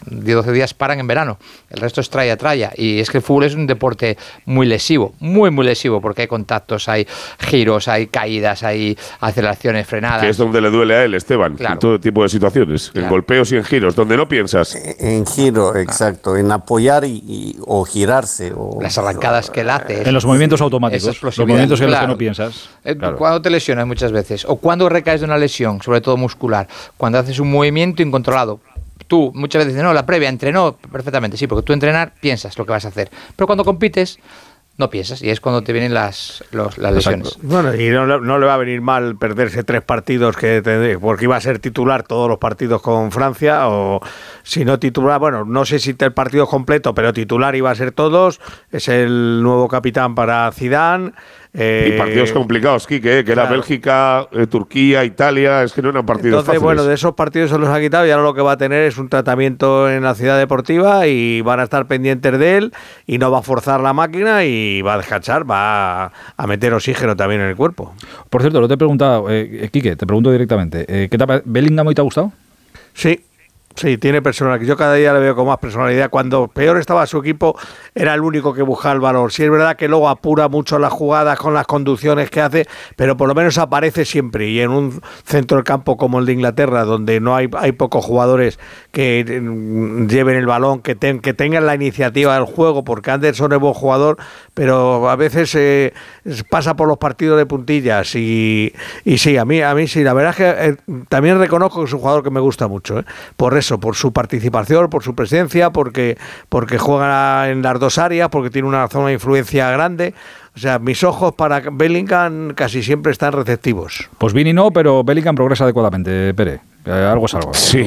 10-12 días paran en verano, el resto es tralla, y es que el fútbol es un deporte muy lesivo, muy lesivo, porque hay contactos, hay giros, hay caídas, hay aceleraciones, frenadas. Que es donde le duele a él, Esteban, claro. en todo tipo de situaciones, claro. En golpeos y en giros, donde no piensas. En giro, exacto, en apoyar o girarse. Las arrancadas que él hace. En los movimientos automáticos, los movimientos en los que no piensas. Claro. Cuando te lesionas muchas veces, o cuando recaes de una lesión, sobre todo muscular, cuando haces un movimiento incontrolado. Tú muchas veces dices, no, la previa entrenó perfectamente, sí, porque tú entrenar piensas lo que vas a hacer, pero cuando compites no piensas, y es cuando te vienen las lesiones. Bueno, y no le va a venir mal perderse 3 partidos porque iba a ser titular todos los partidos con Francia, o si no titular, bueno, no sé si el partido completo, pero titular iba a ser todos. Es el nuevo capitán para Zidane. Y partidos complicados, Quique, que era claro. Bélgica, Turquía, Italia, es que no eran partidos fáciles. Bueno, de esos partidos se los ha quitado y ahora lo que va a tener es un tratamiento en la ciudad deportiva y van a estar pendientes de él y no va a forzar la máquina y va a descansar, va a meter oxígeno también en el cuerpo. Por cierto, lo te he preguntado, Quique, te pregunto directamente, ¿qué tal? ¿Bellingham hoy te ha gustado? Sí, tiene personalidad. Yo cada día le veo con más personalidad. Cuando peor estaba su equipo, era el único que buscaba el valor. Sí, es verdad que luego apura mucho las jugadas con las conducciones que hace, pero por lo menos aparece siempre. Y en un centro del campo como el de Inglaterra, donde no hay pocos jugadores que lleven el balón, que tengan la iniciativa del juego, porque Anderson es buen jugador, pero a veces pasa por los partidos de puntillas. Y sí, a mí sí. La verdad es que también reconozco que es un jugador que me gusta mucho, por eso, por su participación, por su presencia, porque juega en las dos áreas, porque tiene una zona de influencia grande. O sea, mis ojos para Bellingham casi siempre están receptivos. Pues Vini no, pero Bellingham progresa adecuadamente, Pere. Algo es algo. Sí.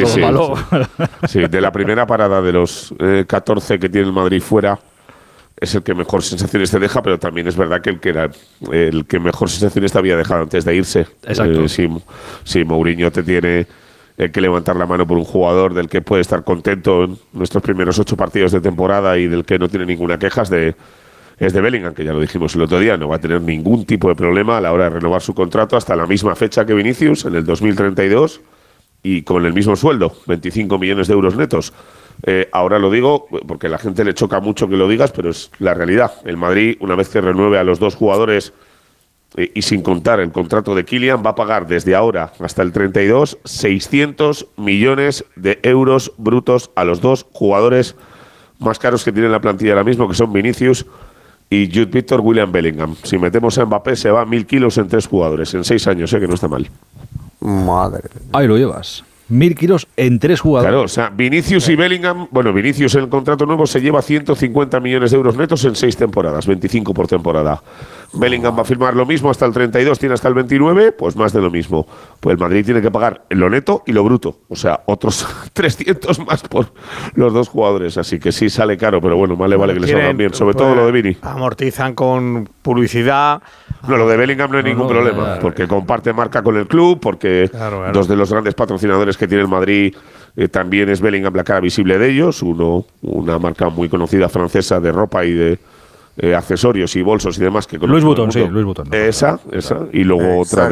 Sí, de la primera parada de los 14 que tiene el Madrid fuera, es el que mejor sensaciones te deja, pero también es verdad que el que mejor sensaciones te había dejado antes de irse. Exacto. Si Mourinho te tiene que levantar la mano por un jugador del que puede estar contento en nuestros primeros 8 partidos de temporada y del que no tiene ninguna queja, es de Bellingham, que ya lo dijimos el otro día, no va a tener ningún tipo de problema a la hora de renovar su contrato hasta la misma fecha que Vinicius, en el 2032, y con el mismo sueldo, 25 millones de euros netos. Ahora lo digo porque a la gente le choca mucho que lo digas, pero es la realidad. El Madrid, una vez que renueve a los 2 jugadores y sin contar el contrato de Kylian, va a pagar desde ahora hasta el 32 600 millones de euros brutos a los 2 jugadores más caros que tiene la plantilla ahora mismo, que son Vinicius y Jude Victor William Bellingham. Si metemos a Mbappé, se va 1.000 kilos en 3 jugadores, en 6 años, que no está mal. Madre. Ahí lo llevas. 1.000 kilos en 3 jugadores. Claro, o sea, Vinicius y Bellingham, bueno, Vinicius en el contrato nuevo se lleva 150 millones de euros netos en 6 temporadas, 25 por temporada. Bellingham va a firmar lo mismo hasta el 32, tiene hasta el 29, pues más de lo mismo. Pues el Madrid tiene que pagar lo neto y lo bruto, o sea, otros 300 más por los 2 jugadores, así que sí sale caro, pero bueno, más le vale que les salgan bien, sobre todo lo de Vini. Amortizan con publicidad. No, lo de Bellingham no hay ningún problema, porque comparte marca con el club, porque claro. 2 de los grandes patrocinadores que tiene el Madrid también es Bellingham, la cara visible de ellos, una marca muy conocida francesa de ropa y de accesorios y bolsos y demás. Que Louis Vuitton, sí, Louis Vuitton. Esa, y luego otra de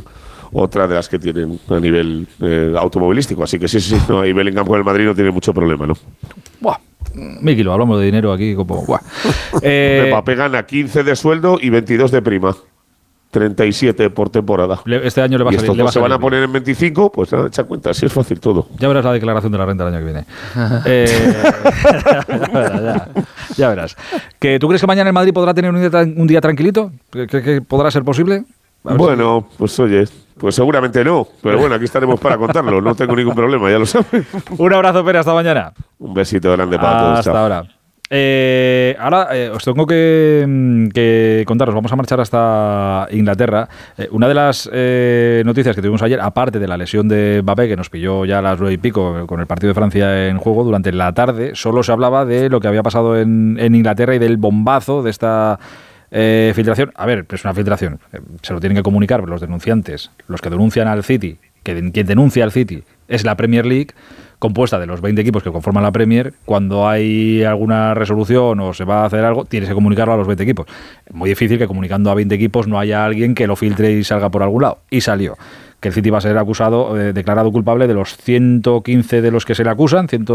las que tienen a nivel automovilístico, así que sí, no, y Bellingham con el Madrid no tiene mucho problema, ¿no? Buah. 1.000 kilos, hablamos de dinero aquí como... Mbappé gana 15 de sueldo y 22 de prima. 37 por temporada. Este año le va a salir. ¿Y estos se van a poner en 25? Pues nada, echa cuenta, así es fácil todo. Ya verás la declaración de la renta el año que viene. Ya verás. ¿Que tú crees que mañana el Madrid podrá tener un día tranquilito? ¿Que podrá ser posible? Bueno, pues oye, pues seguramente no. Pero bueno, aquí estaremos para contarlo. No tengo ningún problema, ya lo sabes. Un abrazo, Pere, hasta mañana. Un besito grande para todos. Hasta ahora. Ahora os tengo que contaros, vamos a marchar hasta Inglaterra. Una de las noticias que tuvimos ayer, aparte de la lesión de Mbappé, que nos pilló ya a las 9 y pico con el partido de Francia en juego, durante la tarde solo se hablaba de lo que había pasado en Inglaterra y del bombazo de esta filtración. A ver, es una filtración, se lo tienen que comunicar los denunciantes, los que denuncian al City, quien denuncia al City es la Premier League, compuesta de los 20 equipos que conforman la Premier. Cuando hay alguna resolución o se va a hacer algo, tienes que comunicarlo a los 20 equipos. Es muy difícil que comunicando a 20 equipos no haya alguien que lo filtre y salga por algún lado. Y salió que el City va a ser acusado, declarado culpable de los 115 de los que se le acusan,